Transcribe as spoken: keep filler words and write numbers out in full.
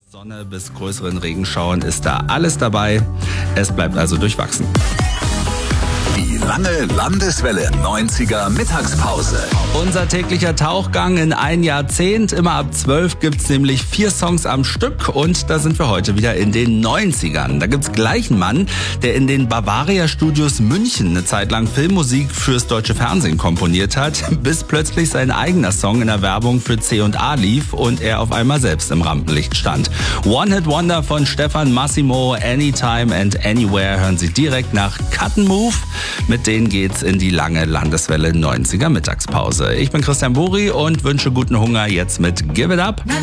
Sonne bis größeren Regenschauern ist da alles dabei. Es bleibt also durchwachsen. Die lange Landeswelle neunziger Mittagspause. Unser täglicher Tauchgang in ein Jahrzehnt. Immer ab zwölf gibt's nämlich vier Songs am Stück und da sind wir heute wieder in den neunzigern. Da gibt's gleich einen Mann, der in den Bavaria Studios München eine Zeit lang Filmmusik fürs deutsche Fernsehen komponiert hat, bis plötzlich sein eigener Song in der Werbung für C und A lief und er auf einmal selbst im Rampenlicht stand. One Hit Wonder von Stefan Massimo, Anytime and Anywhere hören Sie direkt nach Cut and Move. Mit denen geht's in die lange Landeswelle neunziger Mittagspause. Ich bin Christian Buri und wünsche guten Hunger jetzt mit Give It Up.